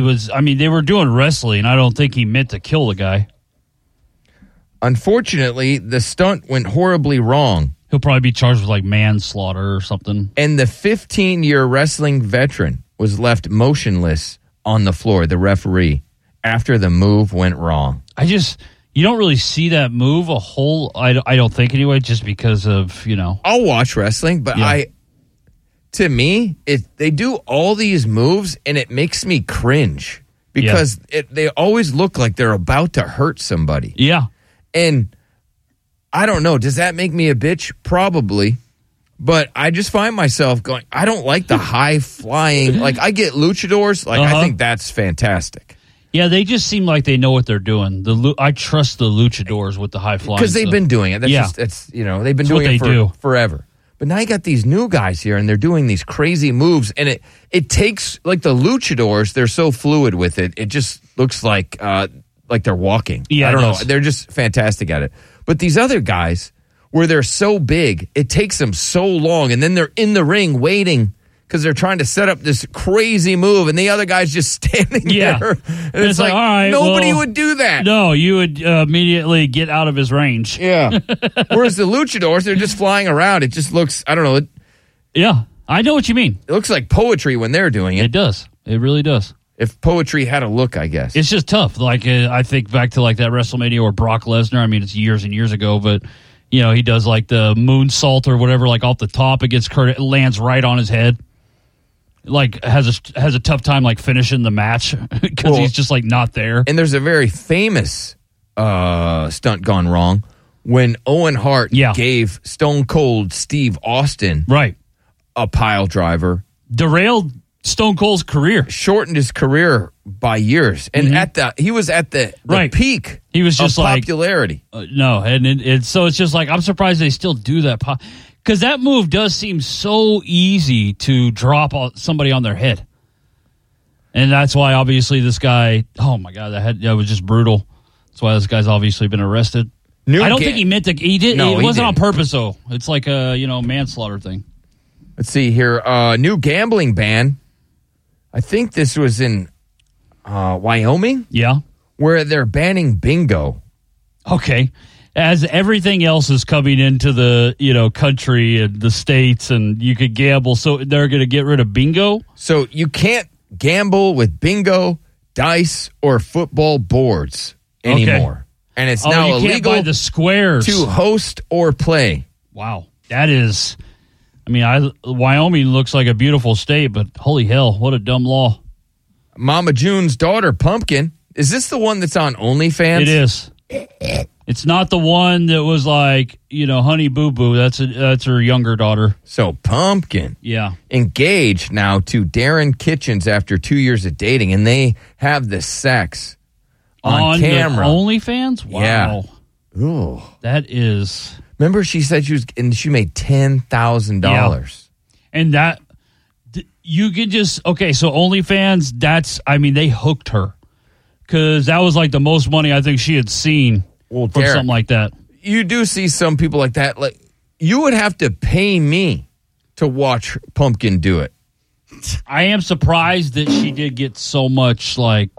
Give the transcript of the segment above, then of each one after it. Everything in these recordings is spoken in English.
they were doing wrestling. I don't think he meant to kill the guy. Unfortunately, the stunt went horribly wrong. He'll probably be charged with like manslaughter or something. And the 15-year wrestling veteran was left motionless on the floor, the referee, after the move went wrong. You don't really see that move a whole, I don't think anyway, just because of, I'll watch wrestling, but to me, they do all these moves and it makes me cringe because they always look like they're about to hurt somebody. Yeah. And I don't know, does that make me a bitch? Probably. But I just find myself going, I don't like the high flying. Like, I get luchadors. Like, I think that's fantastic. Yeah, they just seem like they know what they're doing. I trust the luchadors with the high flying. Because they've been doing it. They've been doing it forever. But now you got these new guys here, and they're doing these crazy moves. And it takes, like the luchadors, they're so fluid with it. It just looks like they're walking. Yeah, I don't know. They're just fantastic at it. But these other guys, where they're so big, it takes them so long, and then they're in the ring waiting because they're trying to set up this crazy move, and the other guy's just standing there. And it's like, all right, nobody would do that. No, you would immediately get out of his range. Yeah. Whereas the luchadors, they're just flying around. It just looks, I don't know. Yeah, I know what you mean. It looks like poetry when they're doing it. It does. It really does. If poetry had a look, I guess. It's just tough. Like, I think back to like that WrestleMania or Brock Lesnar. I mean, it's years and years ago, but he does like the moonsault or whatever, like off the top against Kurt. It lands right on his head. Like has a tough time like finishing the match because he's just like not there. And there's a very famous stunt gone wrong when Owen Hart gave Stone Cold Steve Austin a pile driver. Derailed Stone Cold's career. Shortened his career by years. And he was at the peak he was just of popularity. So it's just like, I'm surprised they still do that. Because that move does seem so easy to drop somebody on their head. And that's why, obviously, this guy, oh my God, that was just brutal. That's why this guy's obviously been arrested. I don't think he meant to. He did. No, it wasn't on purpose, though. It's like a, manslaughter thing. Let's see here. New gambling ban. I think this was in Wyoming. Yeah. Where they're banning bingo. Okay. As everything else is coming into the, country and the states and you could gamble, so they're going to get rid of bingo? So you can't gamble with bingo, dice, or football boards anymore. Okay. And it's now you illegal can't buy the squares to host or play. Wow. That is... Wyoming looks like a beautiful state, but holy hell, what a dumb law. Mama June's daughter, Pumpkin. Is this the one that's on OnlyFans? It is. It's not the one that was like, Honey Boo Boo. That's her younger daughter. So Pumpkin. Yeah. Engaged now to Darren Kitchens after 2 years of dating, and they have the sex on camera. The OnlyFans? Wow. Yeah. Ooh. That is... Remember, she said she made $10,000. Yeah. And that, you could just, okay, so OnlyFans, they hooked her. Because that was like the most money I think she had seen from something like that. You do see some people like that. Like, you would have to pay me to watch Pumpkin do it. I am surprised that she did get so much,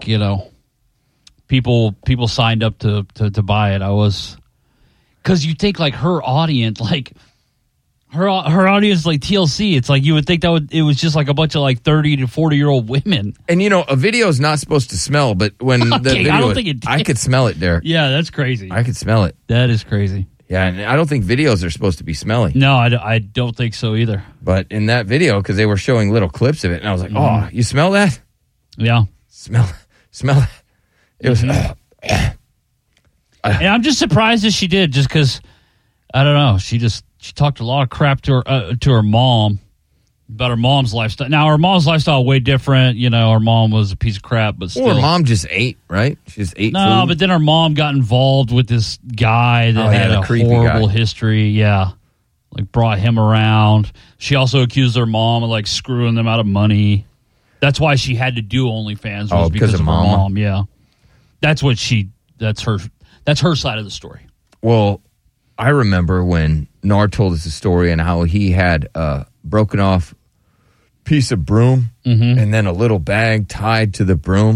people signed up to buy it. I was... Because you think like her audience, like her audience, like TLC. It's like you would think it was just like a bunch of like 30 to 40-year-old women. And a video is not supposed to smell, but when the video, I don't think it did. I could smell it, Derek. Yeah, that's crazy. I could smell it. That is crazy. Yeah, and I don't think videos are supposed to be smelly. No, I don't think so either. But in that video, because they were showing little clips of it, and I was like, oh, you smell that? Yeah, smell that. It was. And I'm just surprised that she did, just because, I don't know, she talked a lot of crap to her mom about her mom's lifestyle. Now, her mom's lifestyle way different. Her mom was a piece of crap, but still. Or her mom just ate, right? She just ate food. But then her mom got involved with this guy that had a horrible history. Yeah. Like, brought him around. She also accused her mom of, like, screwing them out of money. That's why she had to do OnlyFans, was because of her mom. Yeah. That's her side of the story. Well, I remember when Nard told us the story and how he had a broken off piece of broom and then a little bag tied to the broom.